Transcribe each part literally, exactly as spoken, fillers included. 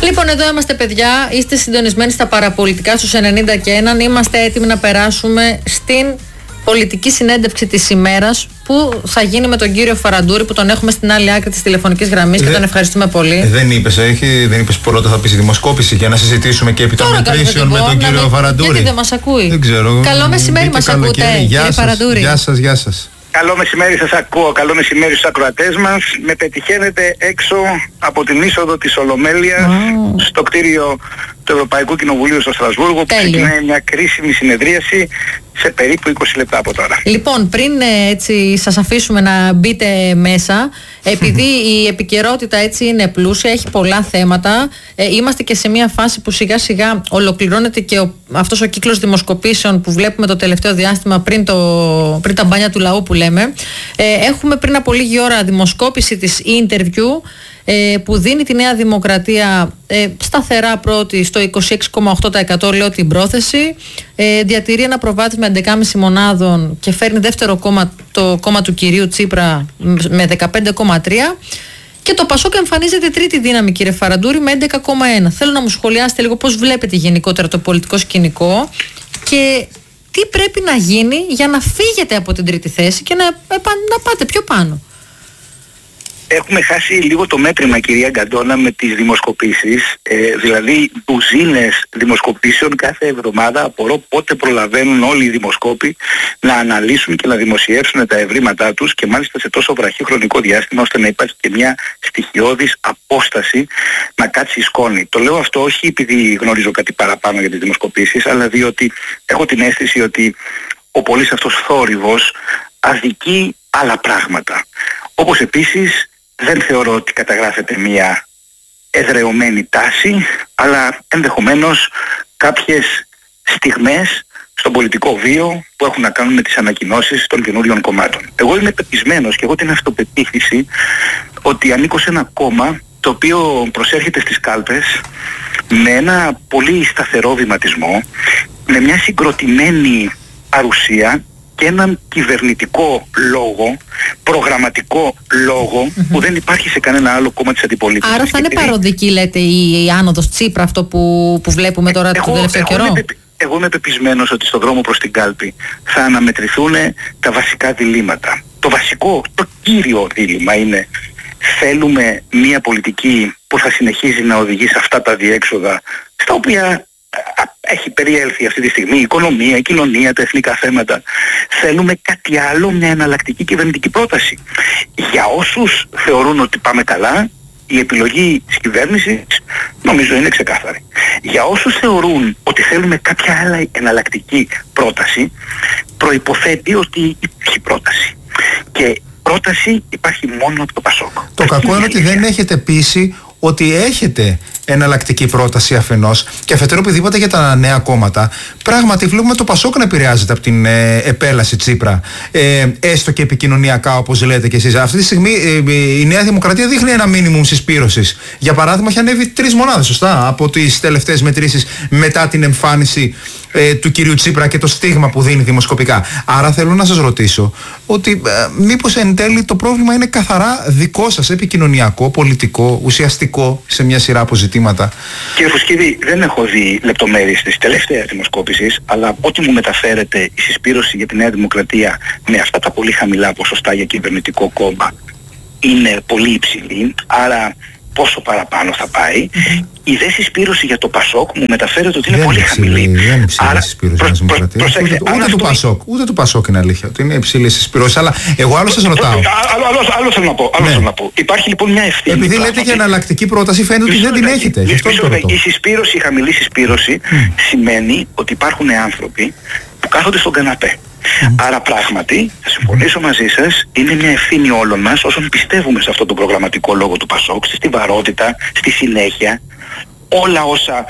Λοιπόν, εδώ είμαστε, παιδιά. Είστε συντονισμένοι στα παραπολιτικά στους ενενήντα και ένα. Είμαστε έτοιμοι να περάσουμε στην πολιτική συνέντευξη της ημέρας που θα γίνει με τον κύριο Φαραντούρη, που τον έχουμε στην άλλη άκρη της τηλεφωνικής γραμμής και τον ευχαριστούμε πολύ. Δεν είπες, έχει, δεν είπες πρώτα θα πεις δημοσκόπηση για να συζητήσουμε και επί των μετρήσεων με τον κύριο Φαραντούρη. Γιατί δεν μας ακούει. Δεν ξέρω. Καλό μεσημέρι, μας ακούτε, κύριε Φαραντούρη. Γεια σας, γεια σας. Καλό μεσημέρι, σας ακούω. Καλό μεσημέρι στους ακροατές μας. Με πετυχαίνετε έξω από την είσοδο της Ολομέλειας oh. στο κτίριο του Ευρωπαϊκού Κοινοβουλίου στο Στρασβούργο, που ξεκινάει μια κρίσιμη συνεδρίαση σε περίπου είκοσι λεπτά από τώρα. Λοιπόν, πριν έτσι σας αφήσουμε να μπείτε μέσα, επειδή η επικαιρότητα έτσι είναι πλούσια, έχει πολλά θέματα, ε, είμαστε και σε μια φάση που σιγά σιγά ολοκληρώνεται και ο, αυτός ο κύκλος δημοσκοπήσεων που βλέπουμε το τελευταίο διάστημα πριν, το, πριν τα μπάνια του λαού που λέμε. Ε, έχουμε πριν από λίγη ώρα δημοσκόπηση της Interview, που δίνει τη Νέα Δημοκρατία ε, σταθερά πρώτη στο είκοσι έξι κόμμα οκτώ τοις εκατό, λέω την πρόθεση, ε, διατηρεί ένα προβάδισμα έντεκα κόμμα πέντε μονάδων και φέρνει δεύτερο κόμμα το κόμμα του κυρίου Τσίπρα με δεκαπέντε κόμμα τρία και το Πασόκ εμφανίζεται τρίτη δύναμη, κύριε Φαραντούρη, με έντεκα κόμμα ένα. Θέλω να μου σχολιάσετε λίγο πώς βλέπετε γενικότερα το πολιτικό σκηνικό και τι πρέπει να γίνει για να φύγετε από την τρίτη θέση και να, να πάτε πιο πάνω. Έχουμε χάσει λίγο το μέτρημα, κυρία Γκαντώνα, με τις δημοσκοπήσεις. Ε, δηλαδή, ντουζίνες δημοσκοπήσεων κάθε εβδομάδα. Απορώ πότε προλαβαίνουν όλοι οι δημοσκόποι να αναλύσουν και να δημοσιεύσουν τα ευρήματά τους και μάλιστα σε τόσο βραχύ χρονικό διάστημα, ώστε να υπάρχει και μια στοιχειώδης απόσταση να κάτσει η σκόνη. Το λέω αυτό όχι επειδή γνωρίζω κάτι παραπάνω για τις δημοσκοπήσεις, αλλά διότι έχω την αίσθηση ότι ο πολύς αυτός θόρυβος αδικεί άλλα πράγματα. Όπως επίσης δεν θεωρώ ότι καταγράφεται μια εδρεωμένη τάση, αλλά ενδεχομένως κάποιες στιγμές στον πολιτικό βίο που έχουν να κάνουν με τις ανακοινώσεις των καινούριων κομμάτων. Εγώ είμαι πεπισμένος και έχω την αυτοπεποίθηση ότι ανήκω σε ένα κόμμα το οποίο προσέρχεται στις κάλπες με ένα πολύ σταθερό βηματισμό, με μια συγκροτημένη παρουσία και έναν κυβερνητικό λόγο, προγραμματικό λόγο, mm-hmm. που δεν υπάρχει σε κανένα άλλο κόμμα της αντιπολίτευσης. Άρα θα είναι επειδή... παροδική, λέτε, η, η άνοδος Τσίπρα, αυτό που, που βλέπουμε τώρα εγώ, το τελευταίο εγώ καιρό. Είμαι, εγώ είμαι πεπισμένος ότι στον δρόμο προς την κάλπη θα αναμετρηθούν τα βασικά διλήμματα. Το βασικό, το κύριο δίλημμα είναι: θέλουμε μια πολιτική που θα συνεχίζει να οδηγεί σε αυτά τα διέξοδα, στα οποία έχει περιέλθει αυτή τη στιγμή η οικονομία, η κοινωνία, τα εθνικά θέματα. Θέλουμε κάτι άλλο, μια εναλλακτική κυβερνητική πρόταση. Για όσους θεωρούν ότι πάμε καλά, η επιλογή της κυβέρνησης νομίζω είναι ξεκάθαρη. Για όσους θεωρούν ότι θέλουμε κάποια άλλη εναλλακτική πρόταση, προϋποθέτει ότι υπάρχει πρόταση. Και πρόταση υπάρχει μόνο από το Πασόκ. Το κακό είναι ότι δεν έχετε πείσει ότι έχετε εναλλακτική πρόταση αφενός και αφετέρου, επειδή είπατε για τα νέα κόμματα, πράγματι βλέπουμε το Πασόκ να επηρεάζεται από την ε, επέλαση Τσίπρα, ε, έστω και επικοινωνιακά, όπως λέτε κι εσείς. Αυτή τη στιγμή ε, η Νέα Δημοκρατία δείχνει ένα μίνιμουμ συσπήρωσης. Για παράδειγμα, έχει ανέβει τρεις μονάδες, σωστά, από τις τελευταίες μετρήσεις μετά την εμφάνιση ε, του κυρίου Τσίπρα και το στίγμα που δίνει δημοσκοπικά. Άρα θέλω να σας ρωτήσω ότι ε, μήπως εν τέλει το πρόβλημα είναι καθαρά δικό σας, επικοινωνιακό, πολιτικό, ουσιαστικό σε μια σειρά αποζητήματα. Κύριε Φουσκίδη, δεν έχω δει λεπτομέρειες της τελευταίας δημοσκόπησης, αλλά από ό,τι μου μεταφέρεται η συσπήρωση για τη Νέα Δημοκρατία με αυτά τα πολύ χαμηλά ποσοστά για κυβερνητικό κόμμα είναι πολύ υψηλή, άρα πόσο παραπάνω θα πάει. Mm-hmm. Η δε συσπήρωση για το Πασόκ μου μεταφέρεται ότι είναι δεν πολύ υψηλή, χαμηλή. Δεν είναι υψηλή η συσπήρωση της Δημοκρατίας. Ούτε, ούτε, ούτε, αυτό... του Πασόκ, ούτε του Πασόκ είναι αλήθεια ότι είναι υψηλή η συσπήρωση. Αλλά εγώ άλλο σας ρωτάω. Άλλο θέλω να πω. Άλλο θέλω να πω. Υπάρχει λοιπόν μια ευθύνη. Επειδή λέτε πράγματι... για εναλλακτική πρόταση, φαίνεται ότι δεν την έχετε. Γι' αυτό το ρωτώ. Η συσπήρωση, η χαμηλή συσπήρωση mm. σημαίνει ότι υπάρχουν άνθρωποι που κάθονται στον καναπέ. Mm. Άρα πράγματι, θα συμφωνήσω mm. μαζί σας, είναι μια ευθύνη όλων μας όσων πιστεύουμε σε αυτό το προγραμματικό λόγο του Πασόκ, στη στιβαρότητα, στη συνέχεια, όλα όσα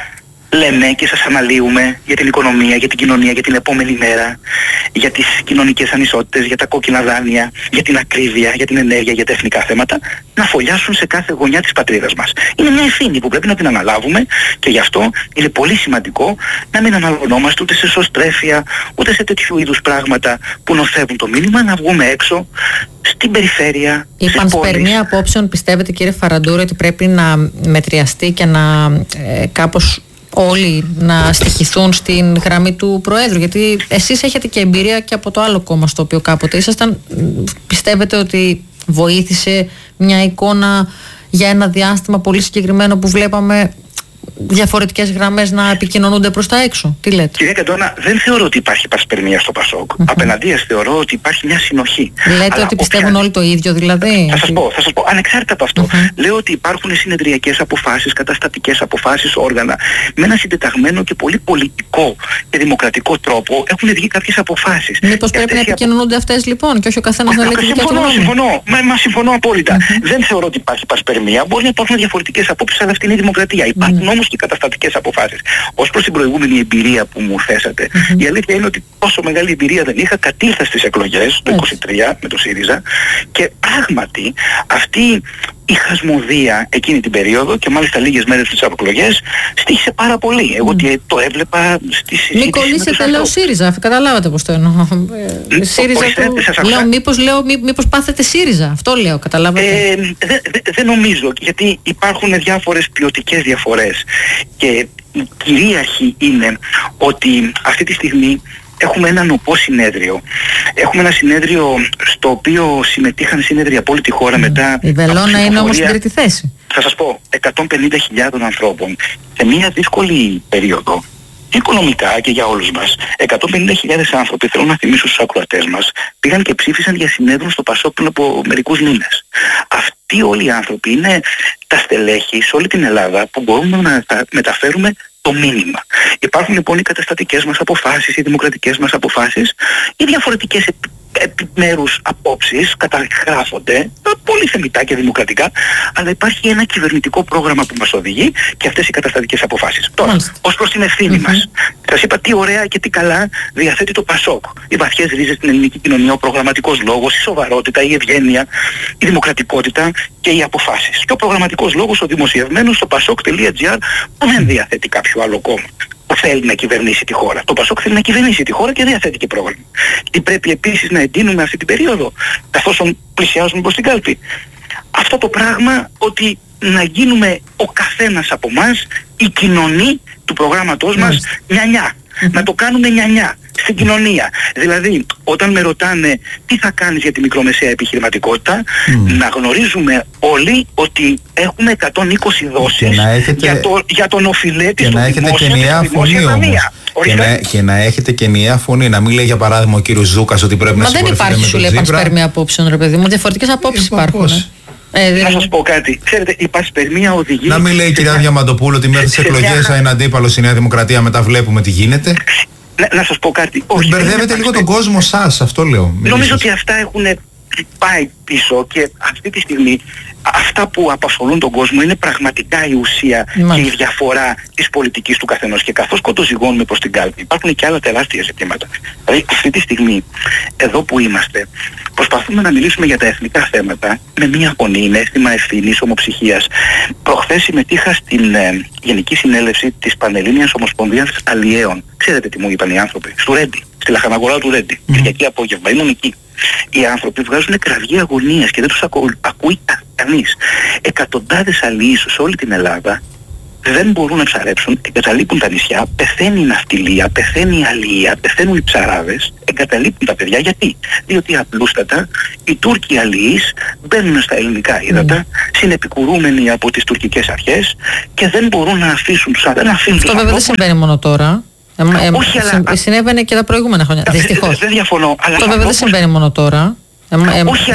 λέμε και σας αναλύουμε για την οικονομία, για την κοινωνία, για την επόμενη μέρα, για τις κοινωνικές ανισότητες, για τα κόκκινα δάνεια, για την ακρίβεια, για την ενέργεια, για τα εθνικά θέματα, να φωλιάσουν σε κάθε γωνιά της πατρίδας μας. Είναι μια ευθύνη που πρέπει να την αναλάβουμε και γι' αυτό είναι πολύ σημαντικό να μην αναλωνόμαστε ούτε σε σωστρέφεια, ούτε σε τέτοιου είδους πράγματα που νοθεύουν το μήνυμα, να βγούμε έξω στην περιφέρεια. Η πανσπερμία απόψεων, πιστεύετε κύριε Φαραντούρη, ότι πρέπει να μετριαστεί και να ε, κάπως όλοι να στοιχηθούν στην γραμμή του Προέδρου? Γιατί εσείς έχετε και εμπειρία και από το άλλο κόμμα στο οποίο κάποτε ήσασταν. Πιστεύετε ότι βοήθησε μια εικόνα για ένα διάστημα πολύ συγκεκριμένο που βλέπαμε διαφορετικές γραμμές να επικοινωνούνται προς τα έξω? Τι λέτε? Κυρία Καντώνα, δεν θεωρώ ότι υπάρχει πασπερμία στο Πασόκ. Mm-hmm. Απέναντίας θεωρώ ότι υπάρχει μια συνοχή. Λέτε αλλά ότι πιστεύουν όποια... όλοι το ίδιο δηλαδή? Θα σας πω, θα σας πω. Ανεξάρτητα από αυτό, mm-hmm. λέω ότι υπάρχουν συνεδριακές αποφάσεις, καταστατικές αποφάσεις, όργανα, με ένα συντεταγμένο και πολύ πολιτικό και δημοκρατικό τρόπο έχουν βγει κάποιες αποφάσεις. Μήπως πρέπει να επικοινωνούνται απο... αυτές λοιπόν και όχι ο καθένας να λέει τη δικιά του γνώμη? Συμφωνώ, μα, μα συμφωνώ απόλυτα. Mm-hmm. Δεν θεωρώ ότι υπάρχει πασπερμία. Μπορεί να υπάρχουν διαφορετικές απόψεις, αλλά αυτή είναι η δημοκρατία. Υπάρχουν mm-hmm. όμως και καταστατικές αποφάσεις. Ως προς την προηγούμενη εμπειρία που μου θέσατε, mm-hmm. η αλήθεια είναι ότι τόσο μεγάλη εμπειρία δεν είχα. Κατήλθα στις εκλογές το είκοσι τρία με το ΣΥΡΙΖΑ και πράγματι αυτή η χασμοδία εκείνη την περίοδο και μάλιστα λίγες μέρες στις εκλογές στήχησε πάρα πολύ. Εγώ mm. το έβλεπα στη συζήτηση. Μην κολλήσετε, λέω ΣΥΡΙΖΑ, καταλάβατε πώς το εννοώ. Ε, ΣΥΡΙΖΑ του... λέω, μήπως, λέω, μή, μήπως πάθετε ΣΥΡΙΖΑ, αυτό λέω, καταλάβατε? Ε, δεν δε, δε νομίζω, γιατί υπάρχουν διάφορες ποιοτικές διαφορές και η κυρίαρχη είναι ότι αυτή τη στιγμή έχουμε ένα νοπό συνέδριο. Έχουμε ένα συνέδριο στο οποίο συμμετείχαν συνέδρια από όλη τη χώρα mm. μετά. Η Βελώνα είναι όμως στην τρίτη θέση. Θα σας πω, εκατόν πενήντα χιλιάδες ανθρώπων σε μια δύσκολη περίοδο, οικονομικά και για όλους μας. εκατόν πενήντα χιλιάδες άνθρωποι, θέλω να θυμίσω στους ακροατές μας, πήγαν και ψήφισαν για συνέδριο στο Πασόκ πριν από μερικούς μήνες. Αυτοί όλοι οι άνθρωποι είναι τα στελέχη σε όλη την Ελλάδα που μπορούμε να μεταφέρουμε το μήνυμα. Υπάρχουν λοιπόν οι καταστατικές μας αποφάσεις, οι δημοκρατικές μας αποφάσεις, οι διαφορετικές επι, επιμέρους απόψεις καταγράφονται πολύ θεμιτά και δημοκρατικά, αλλά υπάρχει ένα κυβερνητικό πρόγραμμα που μας οδηγεί και αυτές οι καταστατικές αποφάσεις. Τώρα, ως προς την ευθύνη mm-hmm. μας, σας είπα τι ωραία και τι καλά διαθέτει το Πασόκ. Οι βαθιές ρίζες στην ελληνική κοινωνία, ο προγραμματικός λόγος, η σοβαρότητα, η ευγένεια, η δημοκρατικότητα και οι αποφάσεις. Και ο προγραμματικός λόγος, ο δημοσιευμένος στο pasok.gr, που δεν διαθέτει κάποιο άλλο κόμμα που θέλει να κυβερνήσει τη χώρα. Το Πασόκ θέλει να κυβερνήσει τη χώρα και διαθέτει και πρόγραμμα. Τι πρέπει επίσης να εντείνουμε αυτή την περίοδο, καθώς πλησιάζουμε προς την κάλπη? Αυτό το πράγμα, ότι να γίνουμε ο καθένας από εμάς η κοινωνή του προγράμματός μας νιανιά. Mm-hmm. Να το κάνουμε νιανιά στην κοινωνία. Δηλαδή, όταν με ρωτάνε τι θα κάνεις για τη μικρομεσαία επιχειρηματικότητα, mm. να γνωρίζουμε όλοι ότι έχουμε εκατόν είκοσι δόσεις έχετε... για, το, για τον οφειλέτη στο δημόσιο και στη δημόσια ταμεία. Και να, και να έχετε και ενιαία φωνή. Να μην λέει για παράδειγμα ο κύριος Ζούκας ότι πρέπει Μα να συμπορευτεί με τον Τζίπρα. Μα δεν υπάρχει, σου λέει, πανσπερμία απόψεων, ρε παιδί μου. Διαφορετικές απόψεις υπάρχουν. Ε, να σας πω κάτι. Ξέρετε, η πανσπερμία οδηγεί... Να μην λέει η κυρία Διαμαντοπούλου ότι μέχρι τις εκλογές είναι αντίπαλος η Νέα Δημοκρατία, μετά βλέπουμε τι γίνεται. Να, να σας πω κάτι. Όχι, μπερδεύετε λίγο τον κόσμο σας, αυτό λέω. Νομίζω ότι αυτά έχουν πάει πίσω και αυτή τη στιγμή αυτά που απασχολούν τον κόσμο είναι πραγματικά η ουσία Μάλιστα. και η διαφορά της πολιτικής του καθενός. Και καθώς κοντοζυγώνουμε προς την κάλπη, υπάρχουν και άλλα τεράστια ζητήματα. Δηλαδή αυτή τη στιγμή, εδώ που είμαστε, προσπαθούμε να μιλήσουμε για τα εθνικά θέματα με μια φωνή, με αίσθημα ευθύνης, ομοψυχίας. Προχθές συμμετείχα στην ε, Γενική Συνέλευση της Πανελλήνιας Ομοσπονδίας Αλλιέων. Ξέρετε τι μου είπαν οι άνθρωποι? Στο Ρέντι, στη λαχαναγορά του Ρέντι, mm. Κυριακή απόγευμα, ήμουν εκεί. Οι άνθρωποι βγάζουν κραυγή αγωνίας και δεν τους ακού, ακούει κανείς. Εκατοντάδες αλλοίς σε όλη την Ελλάδα δεν μπορούν να ψαρέψουν, εγκαταλείπουν τα νησιά, πεθαίνει η ναυτιλία, πεθαίνει η αλληλεία, πεθαίνουν οι ψαράδες, εγκαταλείπουν τα παιδιά. Γιατί? Διότι απλούστατα οι Τούρκοι αλληλείς μπαίνουν στα ελληνικά ύδατα, mm. συνεπικουρούμενοι από τις τουρκικές αρχές και δεν μπορούν να αφήσουν τους ανθρώπους. Αυτό βέβαια δεν συμβαίνει μόνο τώρα. Ε, ε, Όχι, συ, αλλά... Συνέβαινε και τα προηγούμενα χρόνια. Δυστυχώς. Δεν διαφωνώ. Αλλά αυτό βέβαια δεν συμβαίνει μόνο τώρα. Ε, ε, Όχι,